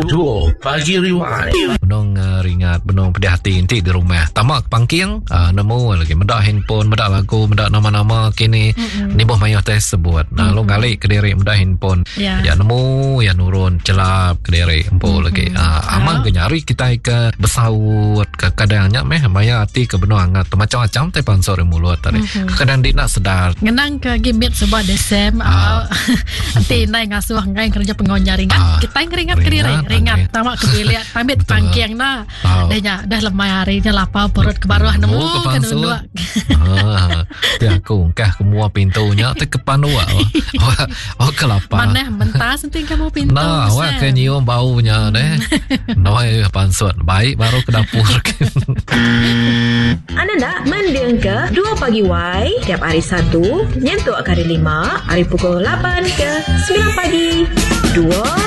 Duo Pagi Rewind. Benong ringat, benong pedih hati nanti di rumah. Tamak pangking, nemu lagi medak handphone, medak lagu, medak nama-nama kini. Ni boh mayah tes sebut. Lo ngalik ke diri medak handphone. Ya nemu, ya nurun celap ke diri empo lagi. Amang ke nyari kita ke besaut ke kadangnya meh mayah hati ke benong angat macam-macam te pansor mulut tadi. Kadang dia nak sedar. Ngenang ke gimit sebuah desem. Nanti nai ngasuh ngai kerja pengonjar ringat. Kita ngeringat ke diri. Ringat tamak kebiliat pamit pangkiang na dah lemai harinya lapau perut ke bawah nemu kedua dia aku kah semua pintunya te kepanua kelapa maneh mentas nanti kamu pintu awak ke nyium baunya deh noi pansut baik baru ke dapur. Anda nak mendengar ke 2 Pagi Y tiap hari Sabtu nyentuh hari 5 hari pukul 8 ke 9 pagi 2